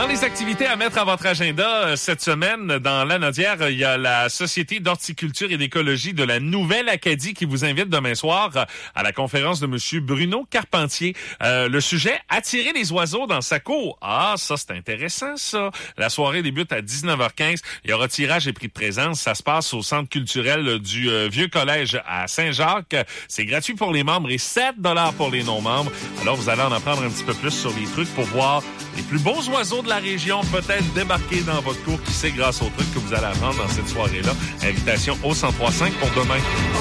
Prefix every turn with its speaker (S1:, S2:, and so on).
S1: les activités à mettre à votre agenda cette semaine, dans l'Anaudière, il y a la Société d'horticulture et d'écologie de la Nouvelle-Acadie qui vous invite demain soir à la conférence de Monsieur Bruno Carpentier. Le sujet, attirer les oiseaux dans sa cour. Ah, ça, c'est intéressant, ça. La soirée débute à 19h15. Il y aura tirage et prix de présence. Ça se passe au Centre culturel du Vieux Collège à Saint-Jacques. C'est gratuit pour les membres et 7 $ pour les non-membres. Alors, vous allez en apprendre un petit peu plus sur les trucs pour voir les plus beaux oiseaux de la région peut-être débarquer dans votre cour, qui sait, grâce aux trucs que vous allez apprendre dans cette soirée-là. Invitation au 103.5 pour demain.